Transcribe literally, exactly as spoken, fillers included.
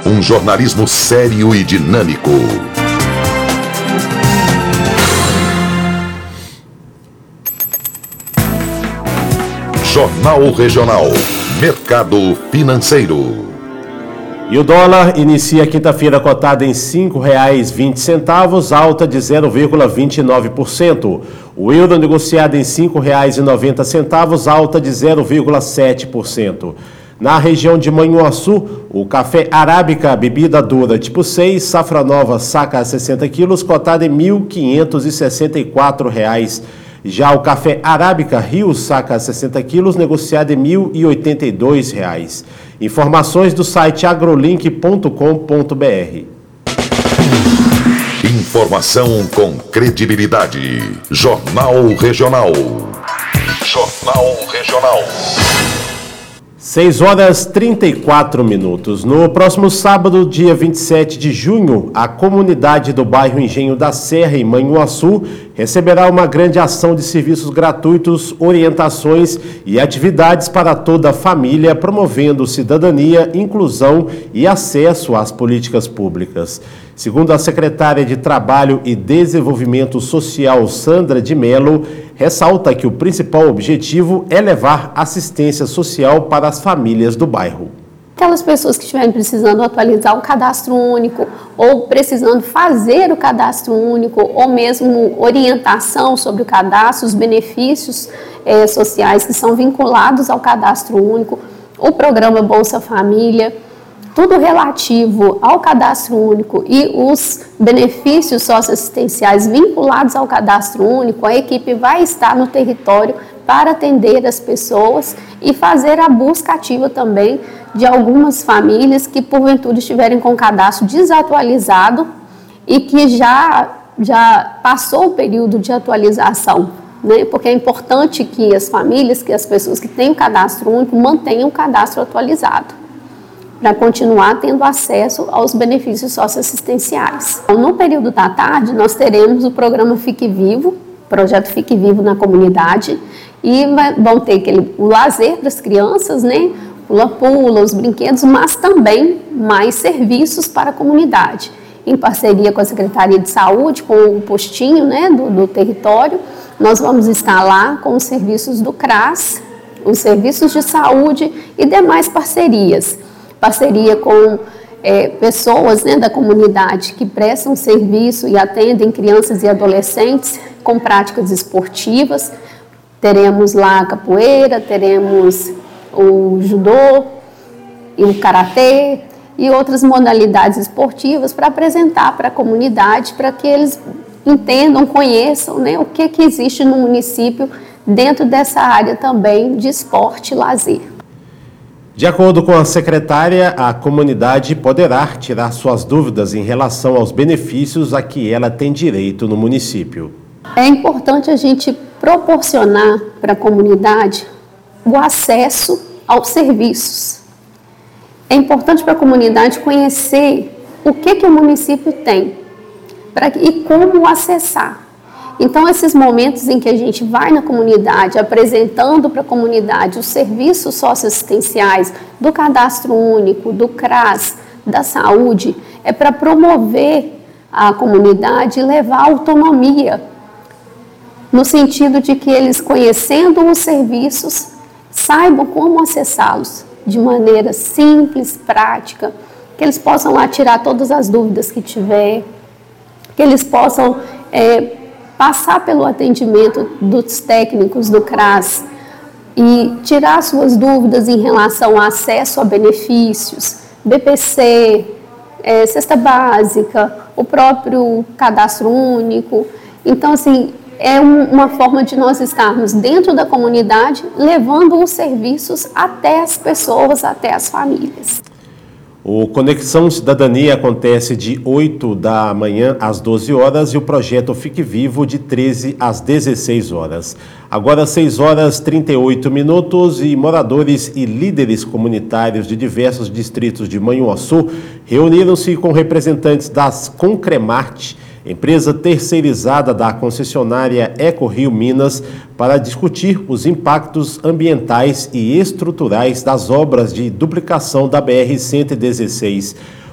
Um jornalismo sério e dinâmico. Jornal Regional. Mercado financeiro. E o dólar inicia a quinta-feira cotada em cinco reais e vinte centavos, alta de zero vírgula vinte e nove por cento. O euro negociado em cinco reais e noventa centavos, alta de zero vírgula sete por cento. Na região de Manhuaçu, o café arábica, bebida dura tipo seis, safra nova, saca a sessenta quilos, cotada em mil quinhentos e sessenta e quatro reais. Já o café arábica Rio, saca a sessenta quilos, negociado em mil e oitenta e dois reais. Informações do site agrolink ponto com ponto br. Informação com credibilidade. Jornal Regional. Jornal Regional. seis horas e trinta e quatro minutos. No próximo sábado, dia vinte e sete de junho, a comunidade do bairro Engenho da Serra, em Manhuaçu, receberá uma grande ação de serviços gratuitos, orientações e atividades para toda a família, promovendo cidadania, inclusão e acesso às políticas públicas. Segundo a secretária de Trabalho e Desenvolvimento Social, Sandra de Mello, ressalta que o principal objetivo é levar assistência social para as famílias do bairro. Aquelas pessoas que estiverem precisando atualizar o cadastro único ou precisando fazer o cadastro único ou mesmo orientação sobre o cadastro, os benefícios eh, sociais que são vinculados ao cadastro único, o programa Bolsa Família, tudo relativo ao cadastro único e os benefícios socioassistenciais vinculados ao cadastro único, a equipe vai estar no território para atender as pessoas e fazer a busca ativa também de algumas famílias que porventura estiverem com o cadastro desatualizado e que já, já passou o período de atualização, né? Porque é importante que as famílias, que as pessoas que têm o cadastro único mantenham o cadastro atualizado, para continuar tendo acesso aos benefícios socioassistenciais. No período da tarde, nós teremos o programa Fique Vivo, projeto Fique Vivo na comunidade, e vai, vão ter aquele, o lazer para as crianças, né? Pula-pula, os brinquedos, mas também mais serviços para a comunidade, em parceria com a Secretaria de Saúde, com o postinho, né, do, do território. Nós vamos estar lá com os serviços do CRAS, os serviços de saúde e demais parcerias. Parceria com é, pessoas, né, da comunidade que prestam serviço e atendem crianças e adolescentes com práticas esportivas. Teremos lá a capoeira, teremos o judô e o karatê e outras modalidades esportivas para apresentar para a comunidade, para que eles entendam, conheçam, né, o que, que existe no município dentro dessa área também de esporte e lazer. De acordo com a secretária, a comunidade poderá tirar suas dúvidas em relação aos benefícios a que ela tem direito no município. É importante a gente proporcionar para a comunidade o acesso aos serviços. É importante para a comunidade conhecer o que, que o município tem pra, e como acessar. Então, esses momentos em que a gente vai na comunidade, apresentando para a comunidade os serviços socioassistenciais do Cadastro Único, do CRAS, da saúde, é para promover a comunidade e levar autonomia, no sentido de que eles, conhecendo os serviços, saibam como acessá-los de maneira simples, prática, que eles possam lá tirar todas as dúvidas que tiver, que eles possam é, passar pelo atendimento dos técnicos do CRAS e tirar suas dúvidas em relação ao acesso a benefícios, B P C, é, cesta básica, o próprio cadastro único. Então, assim, é um, uma forma de nós estarmos dentro da comunidade, levando os serviços até as pessoas, até as famílias. O Conexão Cidadania acontece de oito da manhã às doze horas e o projeto Fique Vivo de treze às dezesseis horas. Agora seis horas e trinta e oito minutos e moradores e líderes comunitários de diversos distritos de Manhuaçu reuniram-se com representantes das Concremarte, empresa terceirizada da concessionária Eco Rio Minas, para discutir os impactos ambientais e estruturais das obras de duplicação da B R cento e dezesseis.